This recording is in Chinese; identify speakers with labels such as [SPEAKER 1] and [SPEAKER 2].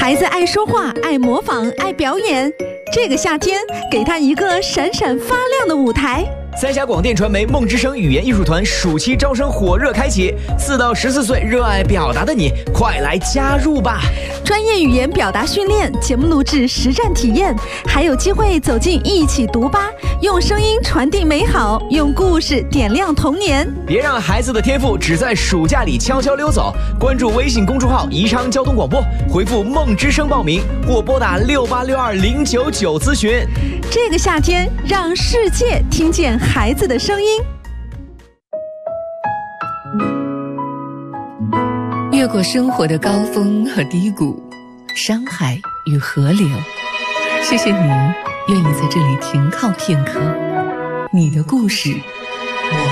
[SPEAKER 1] 孩子爱说话，爱模仿，爱表演。这个夏天，给他一个闪闪发亮的舞台。
[SPEAKER 2] 三峡广电传媒梦之声语言艺术团暑期招生火热开启，4到14岁热爱表达的你，快来加入吧！
[SPEAKER 1] 专业语言表达训练、节目录制、实战体验，还有机会走进一起读吧，用声音传递美好，用故事点亮童年。
[SPEAKER 2] 别让孩子的天赋只在暑假里悄悄溜走。关注微信公众号宜昌交通广播，回复梦之声报名，或拨打6862099咨询。
[SPEAKER 1] 这个夏天，让世界听见孩子的声音。
[SPEAKER 3] 越过生活的高峰和低谷，山海与河流，谢谢你愿意在这里停靠片刻。你的故事